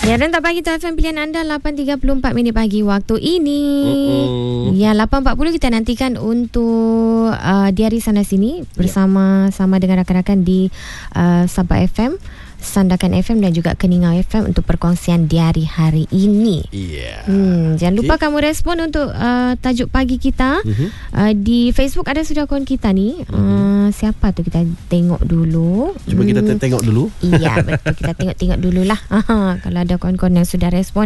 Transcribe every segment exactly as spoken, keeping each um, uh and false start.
Ya, dan tak pagi tu F M pilihan anda lapan tiga puluh empat minit pagi waktu ini. Uh-uh. Ya, lapan empat puluh kita nantikan untuk uh, Diari Sana Sini bersama-sama dengan rakan-rakan di uh, Sabah F M, Sandakan F M dan juga Keningau F M untuk perkongsian diari hari ini. Yeah. Hmm, jangan lupa okay. kamu respon untuk uh, tajuk pagi kita. Uh-huh. Uh, di Facebook ada sudah kawan kita ni. Uh-huh. Uh, siapa tu, kita tengok dulu. Cuba hmm. kita tengok dulu. Iya, betul. Kita tengok-tengok dululah. Aha, kalau ada kawan-kawan yang sudah respon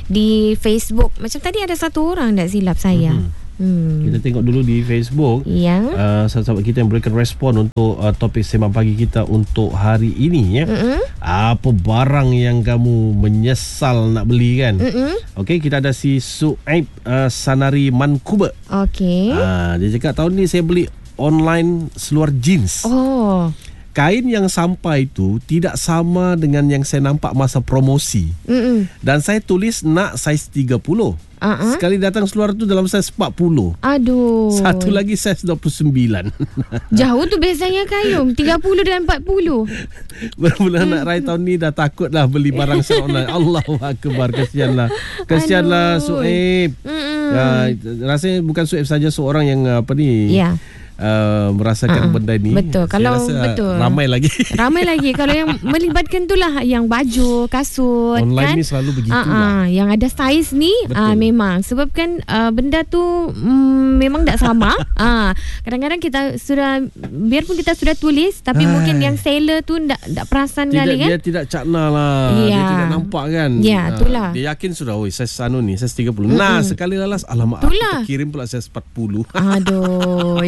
di Facebook. Macam tadi ada satu orang tak silap saya. Uh-huh. Hmm. Kita tengok dulu di Facebook. Ya. Uh, sahabat kita yang berikan respon untuk uh, topik sembang pagi kita untuk hari ini ya. Mm-mm. Apa barang yang kamu menyesal nak beli kan? Okey, kita ada si Suaib uh, Sanari Mankuba. Okey. Uh, dia cakap tahun ni saya beli online seluar jeans. Oh. Kain yang sampai itu tidak sama dengan yang saya nampak masa promosi. Mm-mm. Dan saya tulis nak saiz tiga puluh. Uh-huh. Sekali datang seluar tu dalam saiz empat puluh. Aduh. Satu lagi saiz dua puluh sembilan. Jauh tu bezanya Kayum, tiga puluh dan empat puluh. Bermula nak raya tahun ni dah takut dah beli barang secara online. Allahu Akbar, kesianlah. Kesianlah Suaib. Uh, rasanya bukan Suaib saja seorang yang apa ni. Ya. Yeah. Uh, merasakan uh-uh. benda ni. Betul. Saya kalau rasa betul. Ramai lagi. Ramai lagi. Kalau yang melibatkan itulah yang baju, kasut. Online kan? ni selalu begitulah. Uh-uh. Yang ada saiz ni uh, memang. Sebab kan uh, benda tu um, memang tak sama. uh, kadang-kadang kita sudah, biarpun kita sudah tulis, tapi Ay. mungkin yang seller tu tak, tak perasan tidak, kali kan. Dia tidak cakna lah. Ya. Dia tidak nampak kan. Ya, itulah. Uh, dia yakin sudah, oi saiz anu ni, saiz tiga puluh. Mm-mm. Nah, sekali lalas, alamak, itulah. aku kirim pula saiz empat puluh. Aduh.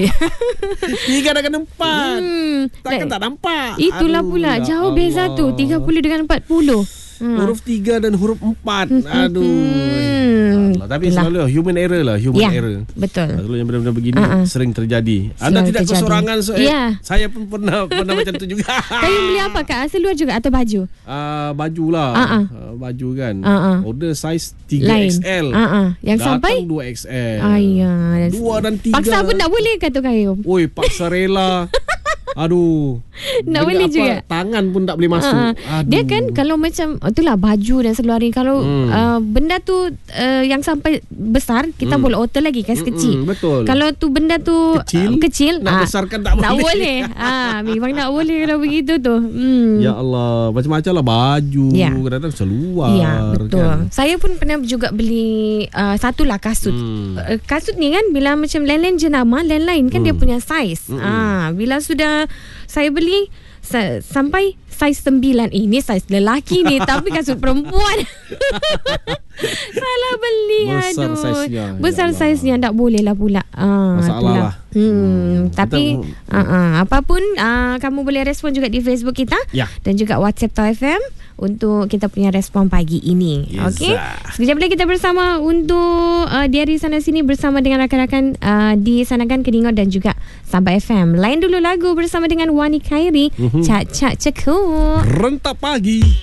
Tiga dah kena empat. Hmm. Takkan tak nampak. Itulah Aduh, pula. ya Jauh Allah. beza tu. tiga puluh dengan empat puluh. Hmm. Huruf tiga dan huruf empat. Aduh. Hmm. Allah. Tapi Itulah. selalu human error lah. Human ya, error. Betul. Selalu yang benda-benda begini uh-uh. sering terjadi. Selalu Anda tidak terjadi. kesorangan. So, eh, ya. Saya pun pernah pernah macam tu juga. Kayu beli apa Kak? Seluar juga atau baju? Uh, baju lah. Uh-uh. Uh, baju kan. Uh-uh. Order saiz tiga X L. Uh-uh. Yang Datang sampai? dua X L. Ayah. dua dan tiga. Paksa pun tak boleh kata Kayu. Oi, paksa rela. Aduh. Tak boleh apa, juga. Tangan pun tak boleh masuk. Uh-huh. Dia kan kalau macam itulah baju dan seluar ni, kalau hmm. uh, benda tu uh, yang sampai besar, kita hmm. boleh alter lagi kan kecil. Hmm, betul. Kalau tu benda tu kecil, uh, kecil nak uh, besarkan tak boleh. Tak boleh. Ah, memang tak boleh kalau begitu tu. Hmm. Ya Allah, macam-macam lah baju, ya. kadang-kadang seluar. Ya, betul. Kan? Saya pun pernah juga beli uh, satulah kasut. Hmm. Uh, kasut ni kan bila macam lain-lain jenama, lain-lain kan hmm. dia punya saiz. Hmm. Ah, bila sudah saya beli sa- sampai saiz sembilan. Ini saiz lelaki ni tapi kasut perempuan. Salah beli. Besar aduh. saiznya. Besar ya saiznya tak boleh lah pula. Ah, masalah lah. Hmm, hmm. Tapi kita, uh, uh, apapun uh, kamu boleh respon juga di Facebook kita ya. dan juga WhatsApp T A F M untuk kita punya respon pagi ini. Yes. Okey. Sekejap lagi kita bersama untuk uh, Diari Sana Sini bersama dengan rakan-rakan uh, di Sandakan, Keningau dan juga Sabah F M. Lain dulu lagu bersama dengan Wani Khairi. Mm-hmm. Cak Cak Cekuk. Rentak pagi.